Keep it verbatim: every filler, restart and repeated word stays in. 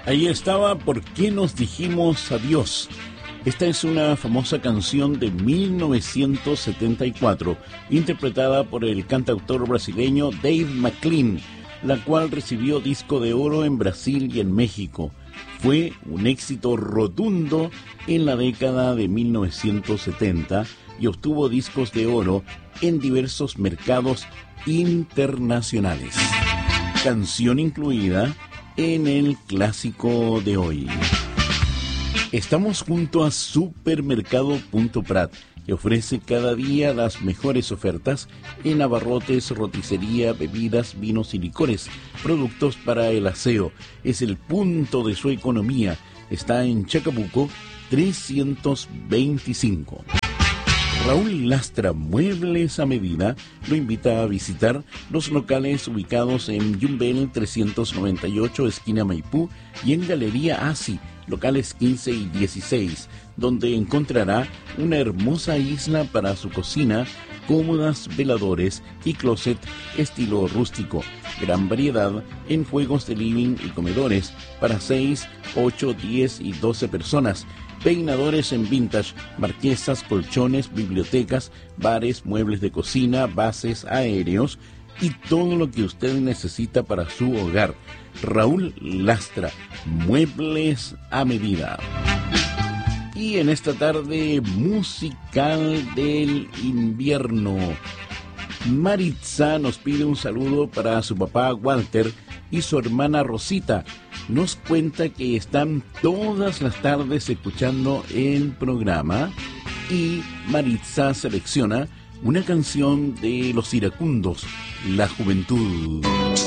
Ahí estaba ¿Por qué nos dijimos adiós? Esta es una famosa canción de mil novecientos setenta y cuatro, interpretada por el cantautor brasileño Dave McClain, la cual recibió disco de oro en Brasil y en México. Fue un éxito rotundo en la década de mil novecientos setenta y obtuvo discos de oro en diversos mercados internacionales. Canción incluida en el clásico de hoy. Estamos junto a Supermercado Punto Prat, que ofrece cada día las mejores ofertas en abarrotes, roticería, bebidas, vinos y licores, productos para el aseo. Es el punto de su economía. Está en Chacabuco trescientos veinticinco. Raúl Lastra Muebles a Medida lo invita a visitar los locales ubicados en Yumbel trescientos noventa y ocho, esquina Maipú, y en Galería Asi, locales quince y dieciséis, donde encontrará una hermosa isla para su cocina, cómodas veladores y closet estilo rústico. Gran variedad en juegos de living y comedores para seis, ocho, diez y doce personas. Peinadores en vintage, marquesas, colchones, bibliotecas, bares, muebles de cocina, bases aéreos y todo lo que usted necesita para su hogar. Raúl Lastra, Muebles a Medida. Y en esta tarde musical del invierno, Maritza nos pide un saludo para su papá Walter y su hermana Rosita. Nos cuenta que están todas las tardes escuchando el programa y Maritza selecciona una canción de Los Iracundos, La Juventud.